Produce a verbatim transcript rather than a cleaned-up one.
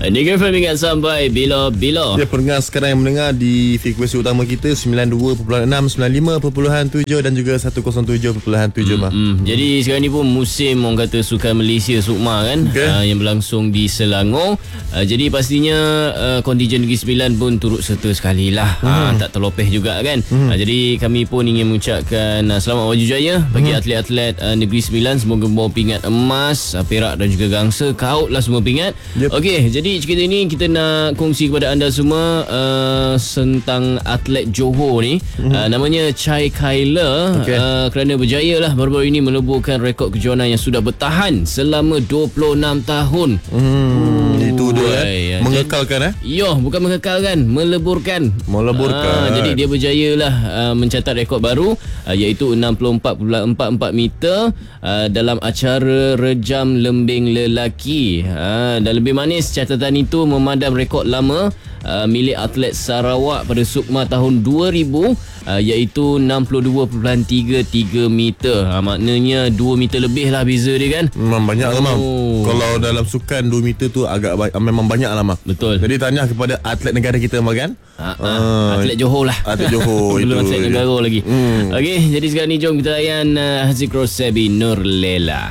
Negeri F M ingat sampai bila-bila. Ya, pendengar sekarang yang mendengar di frekuensi utama kita sembilan puluh dua perpuluhan enam, sembilan puluh lima perpuluhan tujuh dan juga seratus tujuh perpuluhan tujuh. Hmm, hmm. Jadi sekarang ni pun musim orang kata Sukan Malaysia Sukma kan, okay. uh, yang berlangsung di Selangor. Uh, jadi pastinya uh, kontijen Negeri Sembilan pun turut serta sekali lah. Hmm. Uh, tak terlopeh juga kan. Hmm. Uh, jadi kami pun ingin mengucapkan uh, selamat waju jaya bagi hmm. atlet-atlet uh, Negeri Sembilan. Semoga membawa pingat emas, uh, perak dan juga gangsa. Kaut lah semua pingat. Yep. Okey, jadi cerita ni kita nak kongsi kepada anda semua uh, tentang atlet Johor ni. Hmm. Uh, namanya Chai Kyler. Okay. Uh, kerana berjaya lah baru-baru ini meleburkan rekod kejohanan yang sudah bertahan selama dua puluh enam tahun. Hmm, itu dia eh. Mengekalkan eh? Yo, bukan mengekalkan, meleburkan. Meleburkan. Uh, jadi dia berjaya lah uh, mencatat rekod baru uh, iaitu enam puluh empat perpuluhan empat empat meter uh, dalam acara rejam lembing lelaki. Uh, dan lebih manis, catatan itu memadam rekod lama uh, milik atlet Sarawak pada Sukma tahun dua ribu uh, iaitu enam puluh dua perpuluhan tiga tiga meter. Uh, maknanya dua meter lebih lah beza dia kan. Memang banyak oh. lah Mam. Kalau dalam sukan dua meter tu agak ba- memang banyak lah Mam. Betul. Jadi tahniah kepada atlet negara kita Mam kan. Ha, ha. Uh, atlet Johor lah. Atlet Johor itu. Belum atlet negara lagi. Hmm. Okey, jadi sekarang ni jom kita layan uh, Zikro Sebi Nur Lela.